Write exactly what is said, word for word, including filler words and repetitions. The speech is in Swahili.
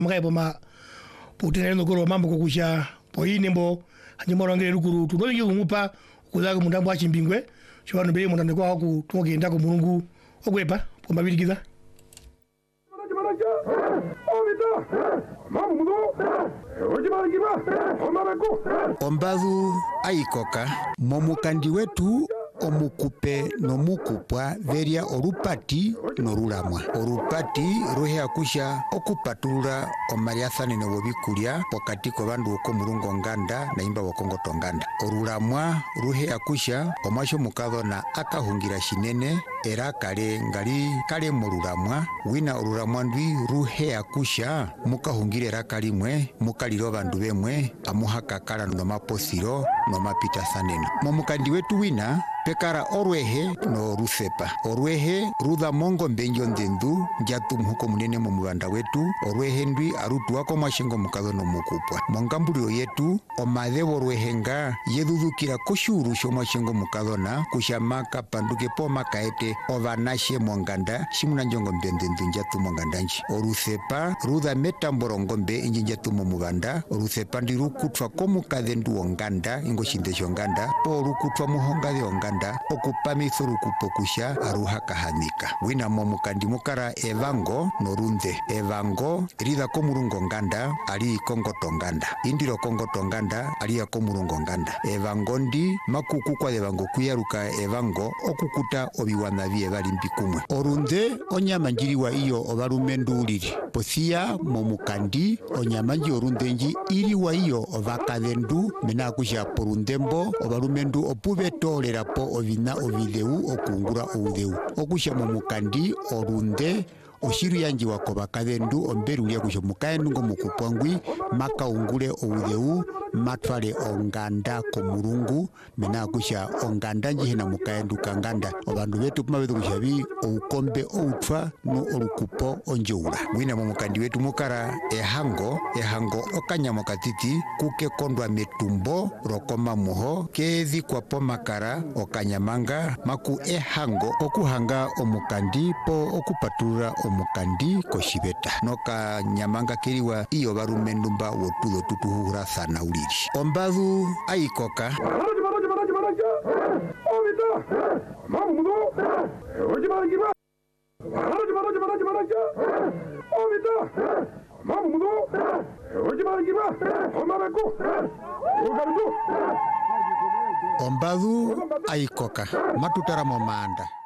mga poma putina no goro mambo kukusha po inembo hanyimoro ngere rukuru tudoli yumupa kuzaga mundambo achimbingwe chwano bele mundande kwa ku tugenda ku mulungu okwepa pomba birigiza Ombadhu aikoka momukandi wetu omukupe nomukupwa veria orupati norulamwa orupati ruhe akusha okupatulula omaliathanene wobikulya pokati kobandu oko mulungu nganda na imba wakongo tonganda orulamwa ruhe akusha omwasho mukadhona akahungira shinene era kale ngali kale morulamwa wina orulamwa ndwi ruhe akusha mukahungira era kalimwe mukaliro bandu bemwe amuhakakala nomaposiro nomapita thanene momukandi wetu wina pekara orwehe no rusepa orwehe rudha mongo mbenjo ndendu njatu mhuko munene mu mubanda wetu orwehe ndwi arutu wako mwashengo mukadho no mukupwa mongambulio yetu omadhevo orwehenga yedhudhukira koshuru sho mwashengo mukadho na kushamaka panduke po makaete ovanashe monganda shimuna njongo mbendendu njatu mongandanji orusepa rudha metamborongo mbe inji njatu mu mubanda orusepa ndi rukutwa komukadhe ndu onganda ingo shindesho nganda po rukutwa muhonga onganda okupamisa rukupokusha aruha kahanika wina momukandi mukara evango norunde evango rida komurungo nganda ali kongo tonganda indiro kongo tonganda ali ya komurungo nganda evango ndi makuku kwa evango kuyaruka evango okukuta obiwana bie balimbi kumwe orunde onyamanjiriwa iyo obarumendu uliri posia momukandi onyamanji orundenji iriwa iyo ovakadendu menakusha porundembo obarumendu opubetolera po ovina ovideu okungura oudeu okusha momukandi orunde oshiru yanji wako bakadendu omberu ulia kusha mukaendu ngo mukupwangwi maka ungule oudeu matwale onganda komurungu mena kusha onganda njihena mukaendu kanganda obandu betu kuma betu kusha bi oukombe outwa no olukupo onjoura wina momukandi wetu mukara ehango ehango okanyamo katiti kuke kondwa metumbo rokoma muho kezi kwa pomakara okanyamanga maku ehango okuhanga omukandi po okupatulura omukandi koshibeta noka nyamanga kiriwa iyo barumendumba wotudo tutuhura sana uliri ombadhu aikoka ombadhu aikoka matutara momanda